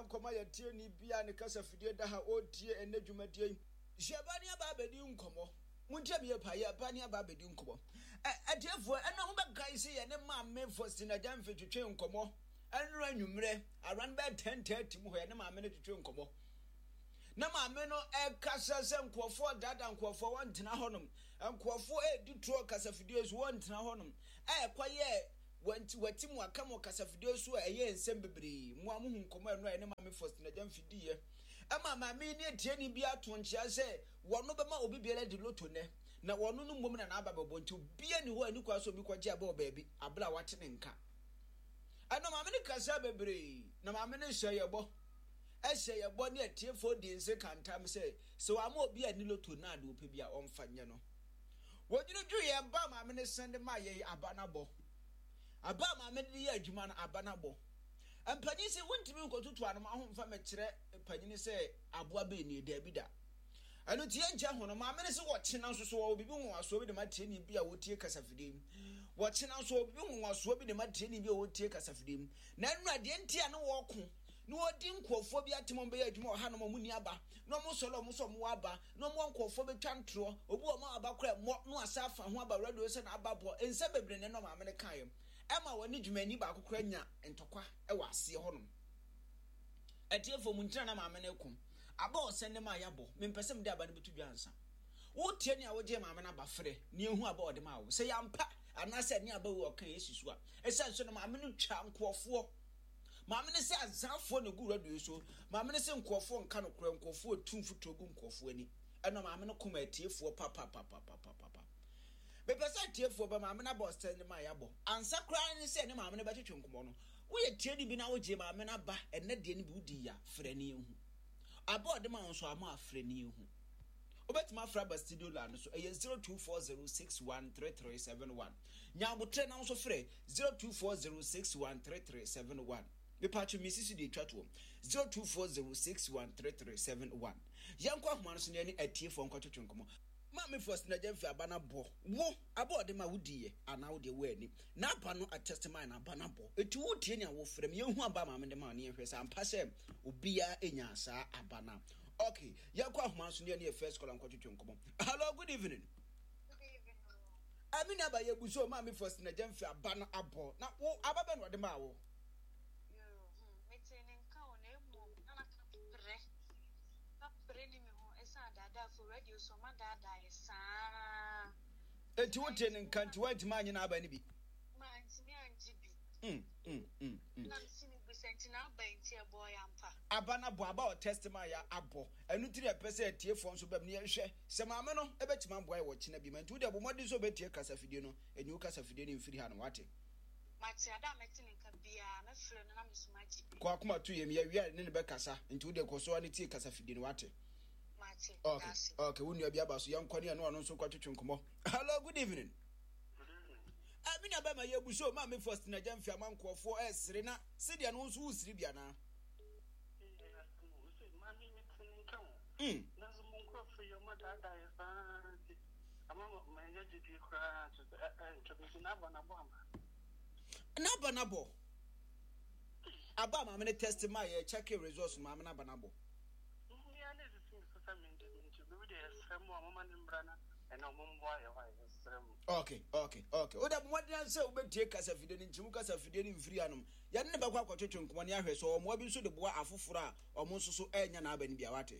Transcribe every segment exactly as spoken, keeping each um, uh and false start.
nkoma ya tie ni bia ne kasa fidie da ha odie ene dwumadie Jabani aba bedi nkomo muntia bi pa ya bani aba bedi nkomo adiefo ena ho be guys ye ne ma me first na jam fi twetwe nkomo enra nwumre around by ten thirty mu ho ye ne ma me ne twetwe nkomo na ma me no e kasa se nkofo dada nkofo won tena honom nkofo e ditro kasa fidie so won tena honom e kwaye wanti wati mu aka mo kasa fidie so eye ensem bebre mu amuhu nkomo eno ye ne ma me first na jam fidie ama ma me ne tie ni bi ato nchia se wono be ma obi biela di loto ne na wono no mmom na na aba bebo nti bia ni ho ani kwa so bi kwaje aba obabi abla wate ne nka ana ma me ne kasa bebre na ma me ne hye yebo ehye yebo ne atie fo di nse kantam se se wa ma obi ani loto na ade ope bia omfa nye no wodinu dwu ye ba ma me ne sende ma ye abanabo aba ma me ne ye adwuma na abanabo Ampanyi se wontimi nkotutu anoma ho mfa mekire panyini se aboa be ni da bi da anu tie ncha hono ma amene se wo chena nso so wo bibi ho aso bi de matie ni bia wo tie kasafidem wo chena nso wo bibi ho aso bi de matie ni bia wo tie kasafidem na anu ade ntia no wo ko no odi nkofo bi atemo be adwuma o ha no mo ni aba no mo solo mo so mo aba no mo nkofo be twantro obi o mo aba kra mo no asafa ho aba radio se na aba bo ense bebre ne no ma amene kan Emma wani dwumani ba akokora nya ntokwa e wase honom atiefo mu ntina na maame na ekum aba osenne ma yabo mempesem de aba ne betu dwansa wo tie ne a woje maame na ba frɛ ne ehu aba ode ma wo se yampa anase ne aba wo kan yesisu a esa nso no maame no twa nkofo maame ne se azanfo ne gu radio so maame ne se nkofo nka no kora nkofo tumfuto gu nkofo ani ɛno maame no kuma atiefo papa papa papa papa Bepesa tiefo ba maame na boss tell ma yabo ansa kra ni se ne maame ne ba twetwe nkomo no wo ye tie ni bi na wo je maame na ba enne de ni bi udi ya frɛ ne hu abode ma nso ama afrɛ ne hu obetima fra ba studio la no so e zero two four zero six one three three seven one nya botre na nso frɛ zero two four zero six one three three seven one me patcho misisi de twato zero two four zero six one three three seven one yankwa homa no so ne atiefo nkotwetwe nkomo Ma me first na jemfi abana bo wo abode ma wudiye ana wo de we ani na aba no a testimony na abana bo etu wo tie ne a wo frem ye hu aba ma me de ma ne hwese ampa se obia enya asa abana okay yakwa ahoma so ne ne first call ankotwetwe nkomo hello good evening good evening amini aba ye buso ma me first na jemfi abana abo na wo ababe no de ma wo yo hm metene nka o na emu na na ka pre ka pre ni me esa dada for radio so ma dada esa enti wo tie ne nkanti wa ntima anyi na aba ni bi ma ntimi anji bi mm mm mm na nsini bisenti na aba enti e boy ampa aba na bo aba o testimony ya abo enu tiri epese atiefo nso bam ne hwɛ se maame no ebetima boy wo kina bi mantu de bomodi so betie kasafidie no enyu kasafidie ne mfiri ha no wate mati ada metini nka bia me frɛ no na mesumaji kwa akoma to yem ya wi ne ne be kasa ntu de koso ani tie kasafidie no wate mati okay okay wonu abi aba so yankwane no no nso kwatwetwe nkomo hello good evening Abi na ba ma ye buso ma me first na jamfi amankofo esre na se dia no nso usiri bia na Mm. Nazo munko for your mother da fa. Ama ma ya jidi kwa to eh to na ba na bo ama. Na ba na bo. Aba ma me test ma ye check results ma me na ba na bo. Mhm ya ne so so sa me nti be de esrem o mama ne mbrana e na mo mbo aye wa esrem. Okay, okay, okay. Oda mo wadin say obetie kasafide ni ntimu kasafide ni mfiri anom. Ya ne ba kwa kwatwetwe nkomo ne ahwe so o mo bi nso de boa afoforo a o mo nso so enya na aba ni bia wate.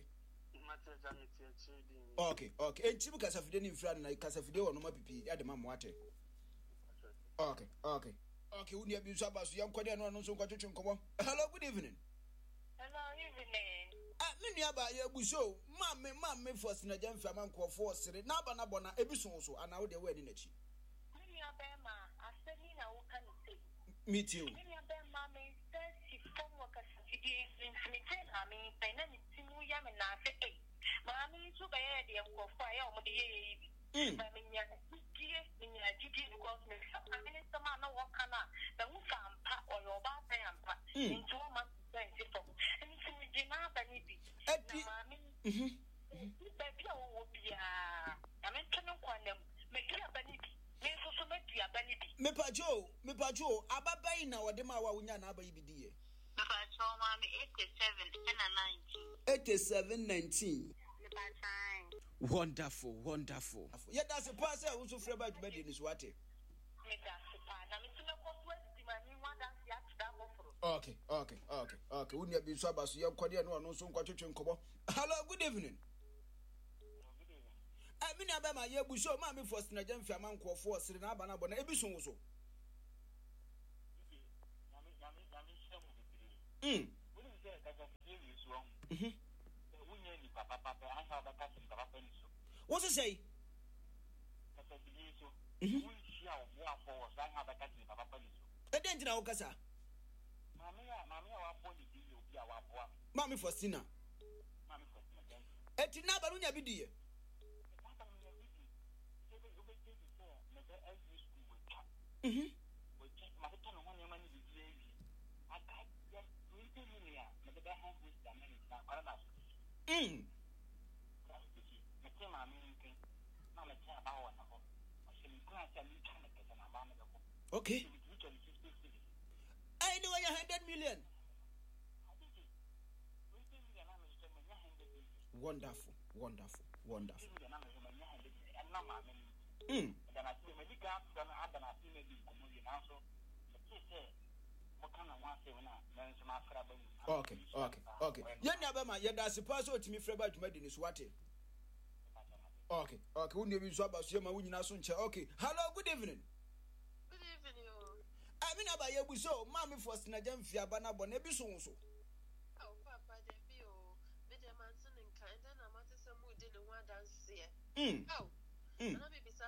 Okay, okay. Entimu kasafide ni mfiri na kasafide wo no ma pipi ya de ma mo wate. Okay, okay. Okay, wuni abi nso abaso yankwade no no nso kwatwetwe nkomo. Hello, good evening. hello evening Ah, me nua ba ye buso, ma me ma me first na jamfi amankofo sere na aba na bona ebiso so ana wo de we ni nachi. me ya be ma aseni na wo kan say Meet you. me ya be ma me say from work asidi me ten ami pe na mi timu ya me na say eh ma mi so be ye de nkofo ya o mo de ye Mm. ba me nya die me nya die because me sa minister ma na wo kana na wo sampa o yo ba pa yampa into ma twenty four and me di na ba ni bi Eti. Mhm. Baby, I will be a mention quantum. Make a banity. Make so make a banity. Me pajo, me pajo, ababai na wode ma wa unya na aba ibidie. Papa, so mommy eighty-seven eighty-seven nineteen. Wonderful, wonderful. Yeah, that's a person who's so afraid about wedding is what? Okay, okay, okay, okay. Wouldn't you be so about your Korean one also quite a hello, good evening. I mean, I'm my year, we show mammy for Sinajan Fiaman for Sinabana, but Ebison also. Hm. What's it say? A danger now, Cassa. Mammy for Sina. Etina Barunia Bidia. Mhm. Mm. Okay. I know one hundred million. Wonderful, wonderful, wonderful. Mm. Okay, okay, okay. You never mind. You that's supposed to me freba to me this what? Okay, okay. We never saw about you, my winning as okay. Hello, good evening. Good evening. I mean about you so, mommy for Sinajan Fiabana Bonebi so. Oh, Papa, the bio, Media Manson and kind, and I'm at some mood in the one dance here. Mm. Oh, mm.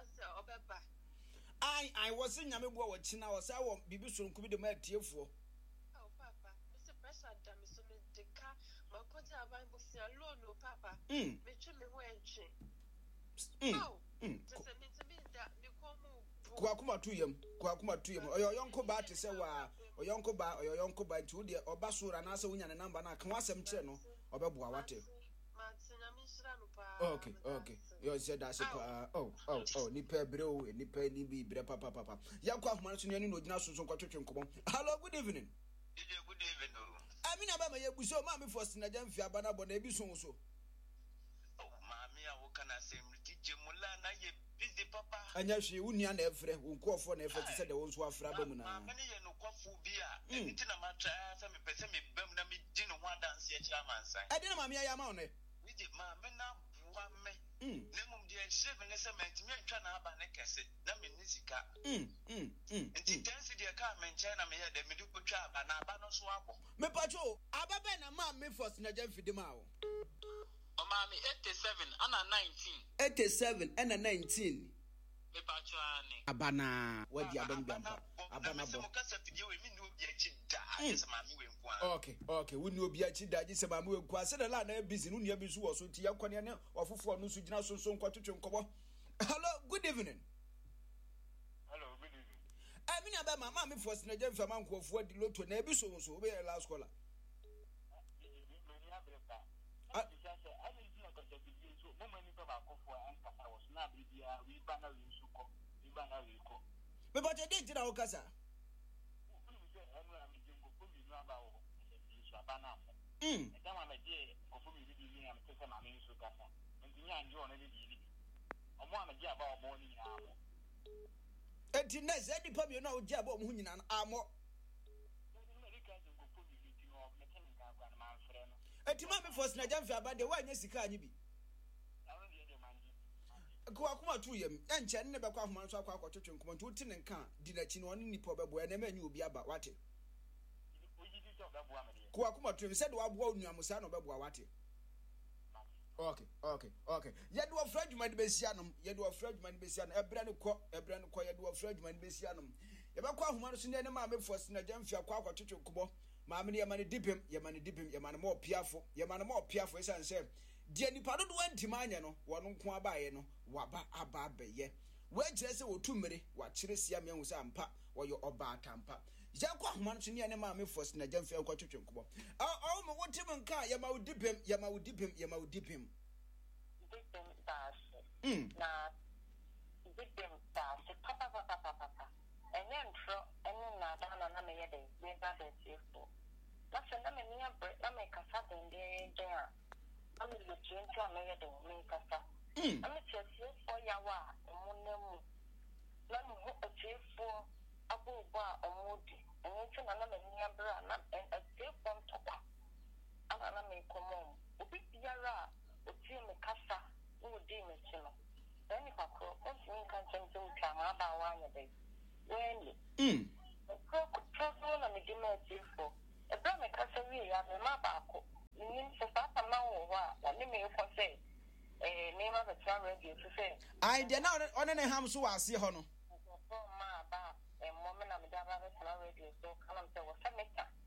I I was in Yambo watching our sour Bibuson could be the mat here for. Oh, Papa, Mister Pressure, damn, so the car, my quarter of Bible say alone, no, Papa. Mm. Make me wench. Oh, mm. Just a minute, that you come. Kwakuma to him, Kwakuma to him, or your uncle bat to say, or your uncle bat, or your uncle bat to the or Basura and answer when you're a number now. Come on, some channel or Babuawate. Okay, okay. You said that's a oh, oh, oh, Nipper Bro, Nipper Nibi, Papa, Papa. Yakwa Manson, you know, Nasu, so quite hello, good evening. Good evening. I mean, about my we saw Mammy for Sinajan Fiabana, but maybe so. Oh, Mammy, what can I say? Mulana, you busy, Papa. And yes, you wouldn't have Fred who call for an effort to say the ones who are Frabamuna. Many no coffee beer, anything a matter, some pessimic Bemnami dinner one dance yet, Yaman. I didn't mammy, I am on it. We did Mamma now, one me. Name dear seven cement, me and China have an exit, Namin Nisica. Hm, hm, hm. And intensity a car, and China may have the medical trap and Abano swap. Me patrol, Ababana, mammy for Sinajan Fidimao. Oh, mammy, eighty-seven, and a nineteen. eighty-seven, and a nineteen. Me patrol, Abana, what the Abana, Abana, okay, okay, we know be a chida, this about me, said a lot of busy, no near busy, or so Tiaquanian, or for Nusujina, so so quite to come. Hello, good evening. Hello, good evening. I mean, about my mammy for Sinajan for Manco for the lot to Nebu, so so be a last caller. But I didn't know Casa. Hm. And in that, any pub you know, Jab of Munin and Armor. And to mammy for Sinajan Faba, the one is the carnibi. Kwakuma to him, and Chan never quite months of Quack to come to tin and can't, did a chin on any pub where never knew be about what it. Kwakuma to him said, Wab won't Yamusano Babuawati. Okay, okay, okay. Yet do a Frenchman Bessianum, yet do a Frenchman Bessian, a brand of co, a brand of quiet do a Frenchman Bessianum. If I call Martin and Mammy for Sinajan Fiaquaco to Kubo, Mammy, your money dip him, your money dip him, your man more piafo, your man more piafo, and say. Dear Nipado went to Maniano, one Quabayano, Waba Ababe, ye. Where Jesse will two minutes, what Chirisia was ampa, or your Oba Tampa. Jaquak Manson and Mammy for Sinajan Fiaco to Kubo. Oh, my what Tim and Car, Yama would dip him, Yama would dip him, Yama would dip him. Hm. Now, dip him, Papa, Papa, Papa, and then throw any Nadana Namay, we got it. That's a Namia break, Namaka Saturday there. me look into a mayor than me, Cassa. I'm a chess for Yawa, and one name. None of a chief for a bull bar or moody, and into another near brand and a safe one top. And I may come on. Ubi Yara, the team Cassa, who deem it, you know. Then if I could, what's me can do come about one a day. When you cross on a dinner for a brother Cassa, we have a map. You mean for Papa now or what? Let me say. Eh, name of a travel radio to say. I did not on any ham so I see Hono. Ma ba and woman of the radio so come to a semester.